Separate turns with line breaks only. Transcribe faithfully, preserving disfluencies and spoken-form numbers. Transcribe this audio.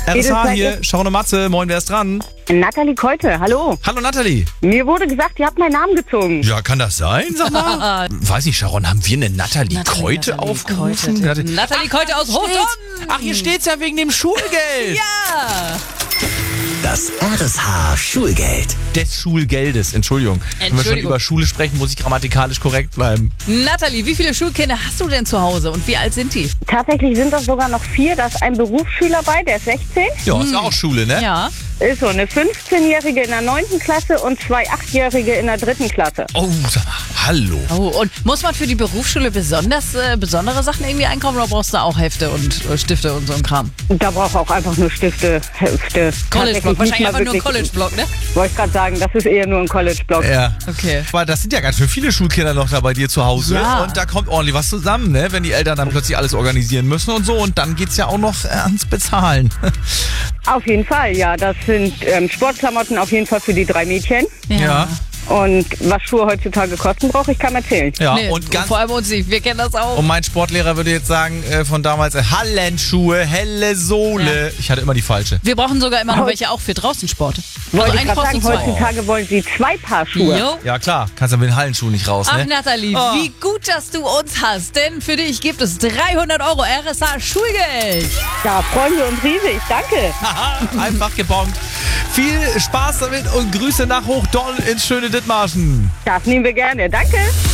R S H hier, Sharon und Matze, moin, wer ist dran?
Nathalie Keute, hallo.
Hallo Nathalie.
Mir wurde gesagt, ihr habt meinen Namen gezogen.
Ja, kann das sein, sag mal? Weiß nicht, Sharon, haben wir eine Nathalie,
Nathalie,
Keute
Nathalie
aufgerufen?
Keute. Nathalie Keute aus Hochdorn.
Ach, hier steht's ja wegen dem Schulgeld.
Ja.
Das R S H Schulgeld.
Des Schulgeldes, Entschuldigung. Wenn wir schon
Entschuldigung.
über Schule sprechen, muss ich grammatikalisch korrekt bleiben.
Nathalie, wie viele Schulkinder hast du denn zu Hause und wie alt sind die?
Tatsächlich sind das sogar noch vier. Da ist ein Berufsschüler bei, der ist sechzehn.
Ja, ist ja auch Schule, ne?
Ja.
Ist so eine fünfzehnjährige in der neunten Klasse und zwei achtjährige in der dritten Klasse.
Oh, sag mal, hallo.
Oh, und muss man für die Berufsschule besonders äh, besondere Sachen irgendwie einkaufen oder brauchst du auch Hefte und äh, Stifte und so ein Kram?
Da braucht auch einfach nur Stifte, Hefte.
College-Block,
Tatsächlich nicht
wahrscheinlich
mal
einfach nur ein
wirklich-
College-Block, ne?
Wollte ich gerade sagen, das ist eher nur ein College-Block.
Ja.
Okay.
Aber das sind ja ganz schön viele Schulkinder noch da bei dir zu Hause.
Ja.
Und da kommt ordentlich was zusammen, ne? Wenn die Eltern dann plötzlich alles organisieren müssen und so. Und dann geht's ja auch noch äh, ans Bezahlen.
Auf jeden Fall, ja. Das sind ähm, Sportklamotten auf jeden Fall für die drei Mädchen.
Ja.
Und was Schuhe heutzutage kosten, brauche ich kaum erzählen.
Ja,
Nee,
und ganz.
vor allem uns nicht, wir kennen das auch.
Und mein Sportlehrer würde jetzt sagen, äh, von damals, äh, Hallenschuhe, helle Sohle. Ich hatte immer die falsche.
Wir brauchen sogar immer noch welche auch für draußen Sport.
Wollte ich
einen
gerade sagen,
brauchst du zwei.
heutzutage wollen sie zwei Paar Schuhe.
Jo.
Ja klar, kannst du mit den Hallenschuhen nicht raus,
Ach,
ne?
Nathalie,
Oh.
wie gut, dass du uns hast. Denn für dich gibt es dreihundert Euro R S H Schulgeld.
Da freuen wir uns riesig. Danke.
Haha, einfach gebongt. Viel Spaß damit und Grüße nach Hochdorn ins schöne Dithmarschen.
Das nehmen wir gerne. Danke.